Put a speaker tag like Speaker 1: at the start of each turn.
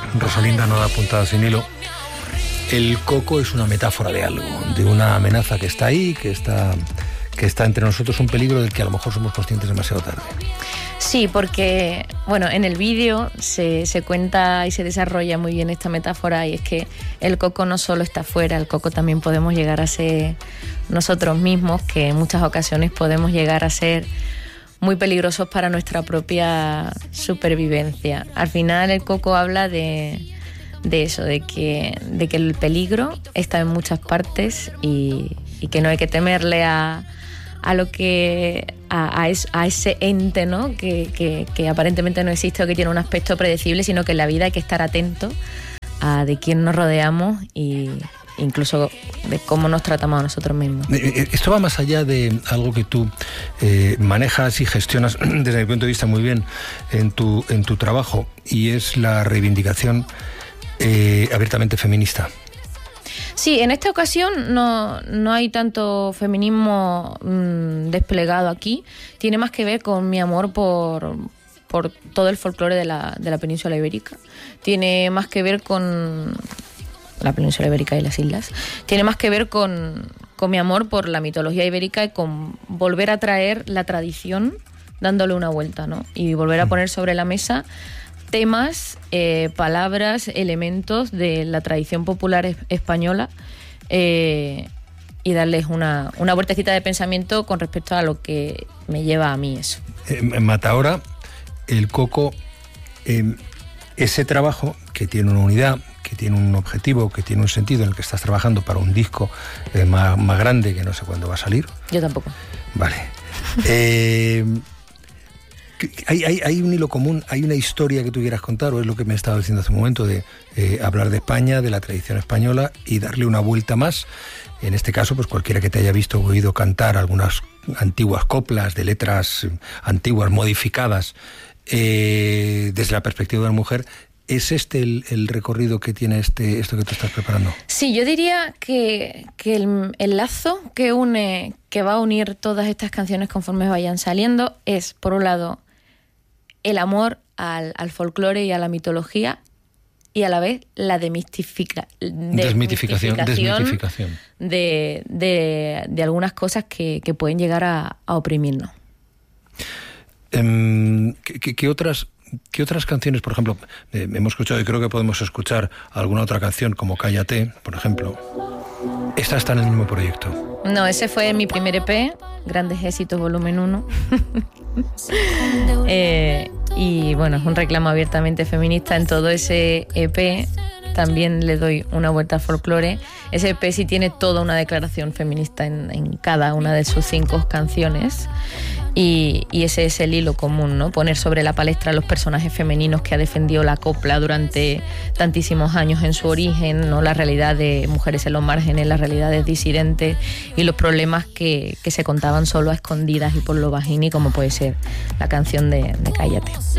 Speaker 1: Rosalinda no da puntada sin hilo. El coco es una metáfora de algo, de una amenaza que está ahí, que está entre nosotros, un peligro del que a lo mejor somos conscientes demasiado tarde.
Speaker 2: Sí, porque bueno, en el vídeo se cuenta y se desarrolla muy bien esta metáfora, y es que el coco no solo está fuera, el coco también podemos llegar a ser nosotros mismos, que en muchas ocasiones podemos llegar a ser muy peligrosos para nuestra propia supervivencia. Al final el coco habla de eso, de que el peligro está en muchas partes y que no hay que temerle a ese ente, ¿no? que aparentemente no existe o que tiene un aspecto predecible, sino que en la vida hay que estar atento a de quién nos rodeamos e incluso de cómo nos tratamos a nosotros mismos.
Speaker 1: Esto va más allá de algo que tú manejas y gestionas desde mi punto de vista muy bien en tu trabajo, y es la reivindicación abiertamente feminista.
Speaker 2: Sí, en esta ocasión no hay tanto feminismo desplegado aquí. Tiene más que ver con mi amor por todo el folclore de la península ibérica. Tiene más que ver con la península ibérica y las islas. Tiene más que ver con mi amor por la mitología ibérica y con volver a traer la tradición dándole una vuelta, ¿no? Y volver a poner sobre la mesa temas, palabras, elementos de la tradición popular española, y darles una vueltecita de pensamiento con respecto a lo que me lleva a mí eso.
Speaker 1: En Matahora, el coco, ese trabajo que tiene una unidad, que tiene un objetivo, que tiene un sentido, en el que estás trabajando para un disco más grande, que no sé cuándo va a salir.
Speaker 2: Yo tampoco.
Speaker 1: Vale. ¿Hay un hilo común? ¿Hay una historia que tú quieras contar? ¿O es lo que me estaba diciendo hace un momento, de hablar de España, de la tradición española, y darle una vuelta más? En este caso, pues cualquiera que te haya visto o oído cantar algunas antiguas coplas de letras antiguas, modificadas, desde la perspectiva de la mujer, ¿es este el recorrido que tiene esto que tú estás preparando?
Speaker 2: Sí, yo diría que el lazo que va a unir todas estas canciones conforme vayan saliendo es, por un lado, el amor al folclore y a la mitología, y a la vez la desmitificación de algunas cosas que pueden llegar a oprimirnos.
Speaker 1: ¿Qué otras canciones, por ejemplo, hemos escuchado, y creo que podemos escuchar alguna otra canción como Cállate, por ejemplo? ¿Esta está en el mismo proyecto?
Speaker 2: No, ese fue mi primer EP, Grandes Éxitos Volumen 1. Y bueno, es un reclamo abiertamente feminista. En todo ese EP también le doy una vuelta al folclore. Ese EP sí tiene toda una declaración feminista en cada una de sus 5 canciones. Y ese es el hilo común, ¿no? Poner sobre la palestra a los personajes femeninos que ha defendido la copla durante tantísimos años en su origen, ¿no? La realidad de mujeres en los márgenes, las realidades disidentes y los problemas que se contaban solo a escondidas y por lo bajini, como puede ser la canción de Cállate.